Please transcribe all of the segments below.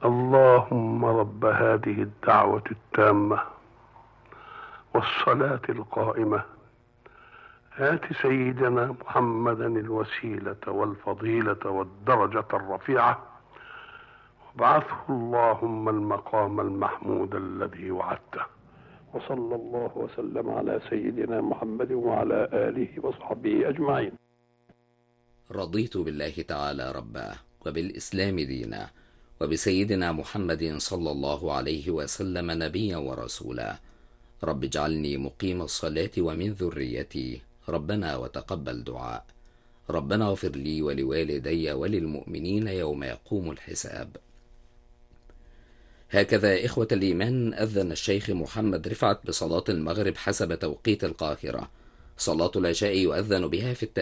اللهم رب هذه الدعوة التامة والصلاة القائمة، آت سيدنا محمدا الوسيلة والفضيلة والدرجة الرفيعة، وابعثه اللهم المقام المحمود الذي وعدته. وصلى الله وسلم على سيدنا محمد وعلى آله وصحبه أجمعين. رضيت بالله تعالى ربا، وبالإسلام دينا، وبسيدنا محمد صلى الله عليه وسلم نبيا ورسولا. رب اجعلني مقيم الصلاة ومن ذريتي، ربنا وتقبل دعاء. ربنا اغفر لي ولوالدي وللمؤمنين يوم يقوم الحساب. هكذا إخوة الإيمان أذن الشيخ محمد رفعت بصلاة المغرب حسب توقيت القاهرة. صلاة العشاء يؤذن بها في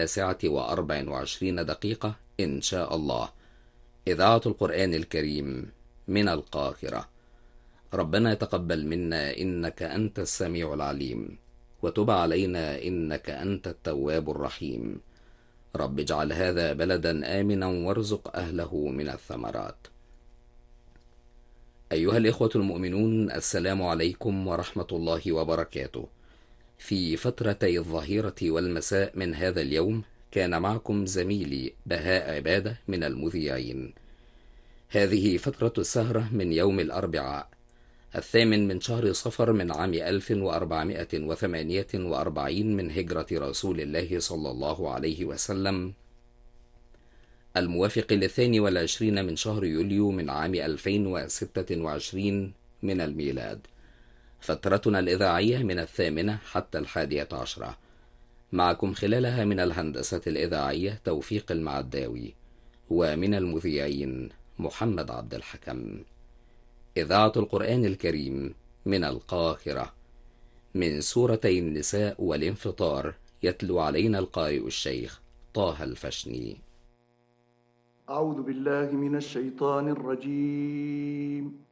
9:24 إن شاء الله. إذاعة القرآن الكريم من القاهرة. ربنا تقبل منا إنك أنت السميع العليم، وتب علينا إنك أنت التواب الرحيم. رب اجعل هذا بلدا آمنا وارزق أهله من الثمرات. أيها الإخوة المؤمنون، السلام عليكم ورحمة الله وبركاته. في فترتي الظهيرة والمساء من هذا اليوم كان معكم زميلي بهاء عبادة من المذيعين. هذه فترة السهرة من يوم الأربعاء 8 من شهر صفر من عام 1448 من هجرة رسول الله صلى الله عليه وسلم، الموافق 22 من شهر يوليو من عام 2026 من الميلاد. فترتنا الإذاعية من 8 حتى 11. معكم خلالها من الهندسة الإذاعية توفيق المعداوي، ومن المذيعين محمد عبد الحكم. إذاعة القرآن الكريم من القاهرة. من سورتي النساء والانفطار يتلو علينا القارئ الشيخ طه الفشني. أعوذ بالله من الشيطان الرجيم.